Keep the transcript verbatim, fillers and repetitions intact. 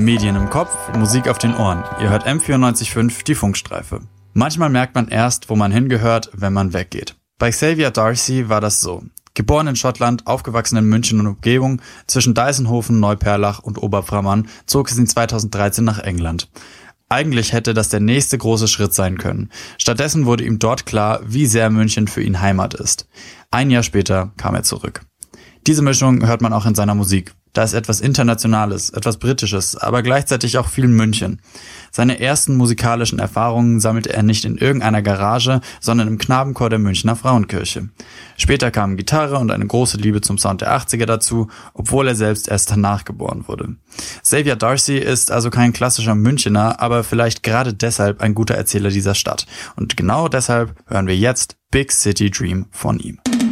Medien im Kopf, Musik auf den Ohren. Ihr hört M vierundneunzig Komma fünf, die Funkstreife. Manchmal merkt man erst, wo man hingehört, wenn man weggeht. Bei Xavier D'Arcy war das so. Geboren in Schottland, aufgewachsen in München und Umgebung, zwischen Deisenhofen, Neuperlach und Oberframann zog es ihn zweitausenddreizehn nach England. Eigentlich hätte das der nächste große Schritt sein können. Stattdessen wurde ihm dort klar, wie sehr München für ihn Heimat ist. Ein Jahr später kam er zurück. Diese Mischung hört man auch in seiner Musik. Da ist etwas Internationales, etwas Britisches, aber gleichzeitig auch viel München. Seine ersten musikalischen Erfahrungen sammelte er nicht in irgendeiner Garage, sondern im Knabenchor der Münchner Frauenkirche. Später kamen Gitarre und eine große Liebe zum Sound der achtziger dazu, obwohl er selbst erst danach geboren wurde. Xavier D'Arcy ist also kein klassischer Münchener, aber vielleicht gerade deshalb ein guter Erzähler dieser Stadt. Und genau deshalb hören wir jetzt Big City Dream von ihm.